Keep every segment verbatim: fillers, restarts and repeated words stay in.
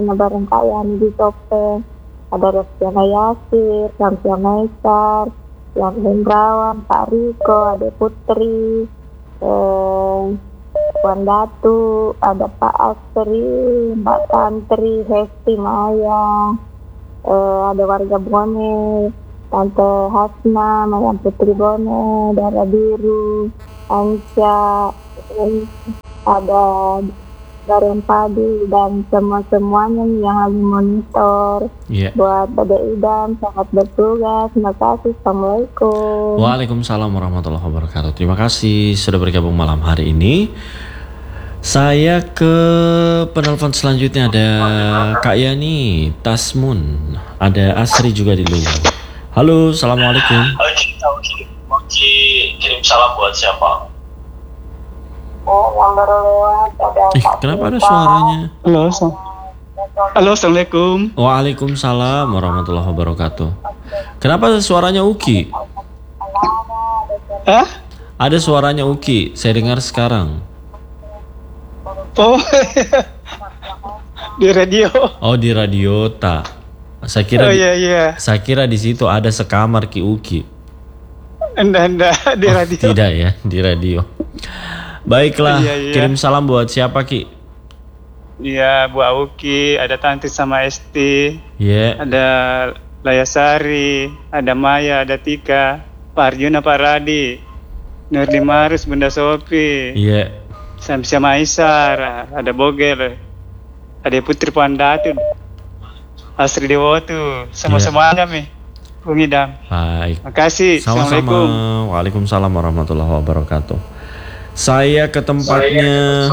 bareng Kak Yani di topeng. Ada Reskiana Yasir, Samsia Maisar, yang Hendrawan, Pak Riko, Ade Putri, eh, Wan Datu, ada Pak Astri, Mbak Tantri, Hesti Maya, eh, ada warga Bone, Tante Hasna, Mayang Putri Bone, Dara Biru, Anca, eh, ada Daren Padi, dan semua-semuanya yang lagi monitor. Yeah. Buat Bade Idam, selamat bertugas. Terima kasih. Assalamualaikum. Waalaikumsalam warahmatullahi wabarakatuh. Terima kasih sudah bergabung malam hari ini. Saya ke penelpon selanjutnya, ada Kak Yani, Tasmun, ada Asri juga di luar. Halo, assalamualaikum. Kirim salam buat siapa? Oh, yang baru lewat ada Eh, kenapa ada suaranya? Halo, halo, assalamualaikum. Waalaikumsalam warahmatullahi wabarakatuh. Kenapa suaranya Uki? Hah? Ada suaranya Uki, saya dengar sekarang. Oh, di radio. Oh, di radio tak. Saya kira Oh di, iya iya. saya kira di situ ada sekamar Ki Uki. Anda anda di Oh, radio. tidak ya, di radio. Baiklah, Iya, iya. kirim salam buat siapa Ki? Iya, Bu Auki, ada Tanti sama Esti, Ya, ada Layasari, ada Maya, ada Tika, Pak Arjuna, Pak Radi, Nurdi Marus, Bunda Sofi, iya. Samsia Maisar, ada Bogel, ada Putri Pandatu, Asri Dewotu, semua-semuanya mi, Bung Idam. Baik. Makasih. Sama-sama. Assalamualaikum. Waalaikumsalam warahmatullahi wabarakatuh. Saya ke tempatnya.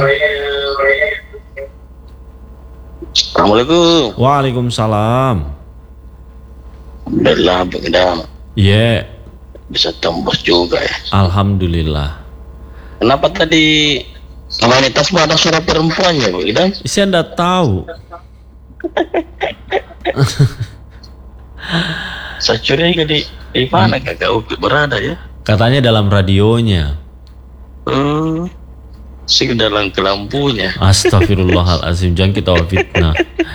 Assalamualaikum. Waalaikumsalam. Alhamdulillah, Bang Idam. Iya, Bisa tembus juga ya. alhamdulillah. Kenapa tadi wanitamu ada suara perempuannya, Bang Idam? Saya enggak tahu. Saya curiga di di mana kakak Uki berada ya? Katanya dalam radionya. Hmm, sih dalam ke lampunya. Astagfirullahalazim, jangan kita fitnah.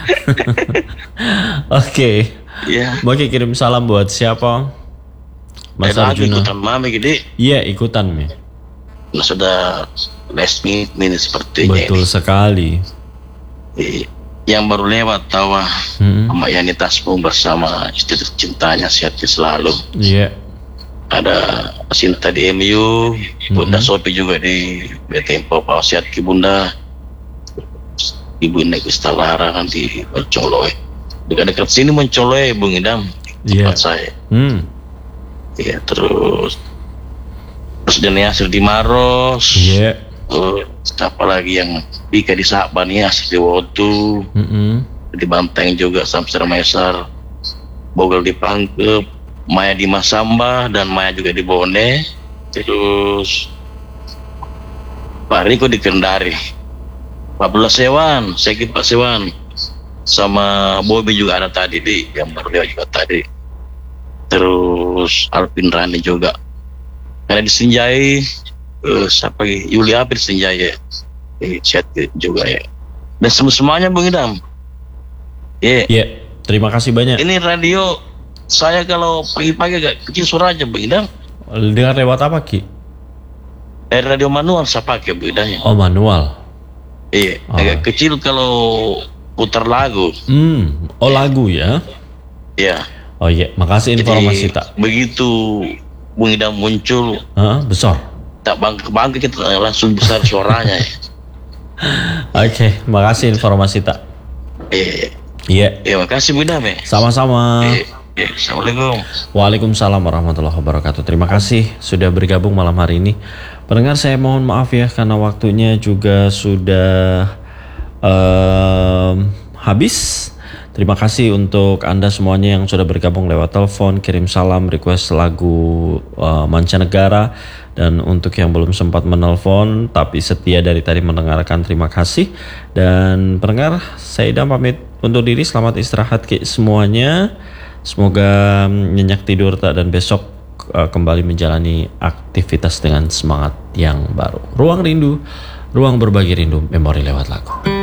Oke. Iya. Mau kirim salam buat siapa? Mas Eh, lagi Arjuna. ikutan mami gede. Iya, ikutan Mi. Nah, sudah resmi ini sepertinya Betul sekali. ini. Yang baru lewat tawa Hmm. Mbak Yani Tasmu bersama istri tercintanya sehat selalu. Iya. Ada Sinta di M U, Bunda Mhm. Sopi juga di B T M Papa sehat ki Bunda. Ibu Nek Istalara nanti Mencoloy. Dekat-dekat sini Mencoloy Bung Idam. Iya. Tempat saya. Hmm. Iya, terus terus Yasir di Maros. Iya. Uh, siapa lagi yang Bika di Saban ya, di Wotu, Mm-mm. di Banteng juga Samsir Maisar, Bogel di Pangkep, Maya di Masamba dan Maya juga di Bone. Terus Pak Riko di Kendari, Pak Bula Sewan, Seki Pak Sewan, sama Bobby juga ada tadi di yang baru lewat juga tadi. Terus Alvin Rani juga. Karena disinjai uh, siapa lagi? Yuli Apir disinjai ya. Eh, chat juga ya. Dan semua-semuanya Bung Idam. Iya. Iya. Terima kasih banyak. Ini radio saya kalau pagi-pagi agak kecil suaranya Bung Idam. Dengar lewat apa Ki? Dari radio manual saya pakai Bung Idam. Oh, manual. Iya, Oh. agak kecil kalau putar lagu. Hmm. Oh, lagu ya. Iya. Oh iya, makasih informasi Jadi, tak. begitu Bung Idam muncul, Hah, besar. tak bangke-bangke kita langsung besar suaranya ya. Oke, makasih informasi tak. Iya. Iya. Ya, makasih Bung Idam ya. Sama-sama. Iya. Ya, Assalamualaikum. Waalaikumsalam warahmatullahi wabarakatuh. Terima kasih sudah bergabung malam hari ini. Pendengar, saya mohon maaf ya karena waktunya juga sudah um, habis. Terima kasih untuk Anda semuanya yang sudah bergabung lewat telepon, kirim salam, request lagu uh, mancanegara. Dan untuk yang belum sempat menelpon tapi setia dari tadi mendengarkan, terima kasih. Dan pendengar, saya Idam pamit undur diri. Selamat istirahat ke semuanya. Semoga nyenyak tidur tak dan besok uh, kembali menjalani aktivitas dengan semangat yang baru. Ruang Rindu, ruang berbagi rindu, memori lewat lagu.